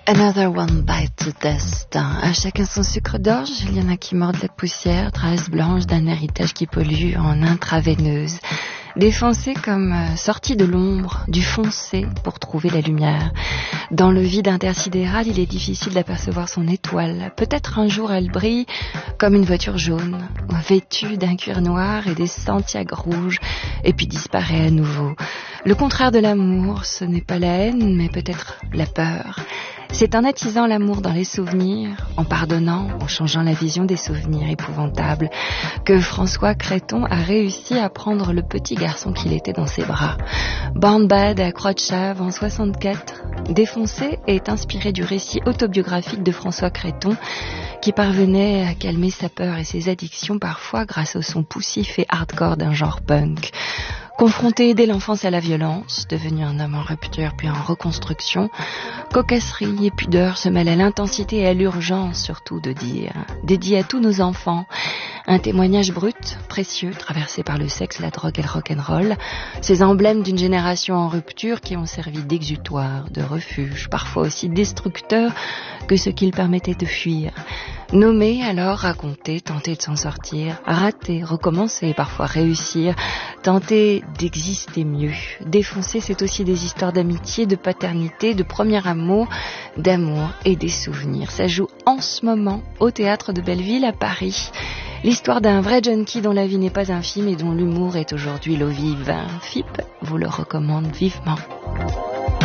Another one bite to dust. À chacun son sucre d'orge, il y en a qui mordent la poussière, traces blanches d'un héritage qui pollue en intraveineuse. Défoncé comme sorti de l'ombre, du foncé pour trouver la lumière. Dans le vide intersidéral, il est difficile d'apercevoir son étoile. Peut-être un jour elle brille comme une voiture jaune, vêtue d'un cuir noir et des Santiago rouges, et puis disparaît à nouveau. Le contraire de l'amour, ce n'est pas la haine, mais peut-être la peur. C'est en attisant l'amour dans les souvenirs, en pardonnant, en changeant la vision des souvenirs épouvantables, que François Creton a réussi à prendre le petit garçon qu'il était dans ses bras. Born Bad à Croix de Chave en 64, Défoncé est inspiré du récit autobiographique de François Creton, qui parvenait à calmer sa peur et ses addictions parfois grâce au son poussif et hardcore d'un genre punk. Confronté dès l'enfance à la violence, devenu un homme en rupture puis en reconstruction, cocasserie et pudeur se mêlent à l'intensité et à l'urgence surtout de dire, dédié à tous nos enfants, un témoignage brut, précieux, traversé par le sexe, la drogue et le rock'n'roll, ces emblèmes d'une génération en rupture qui ont servi d'exutoire, de refuge, parfois aussi destructeur que ce qu'ils permettaient de fuir. Nommer, alors raconter, tenter de s'en sortir, rater, recommencer, parfois réussir, tenter d'exister mieux. Défoncer, c'est aussi des histoires d'amitié, de paternité, de premier amour, d'amour et des souvenirs. Ça joue en ce moment au Théâtre de Belleville à Paris. L'histoire d'un vrai junkie dont la vie n'est pas infime et dont l'humour est aujourd'hui l'eau vive. FIP vous le recommande vivement.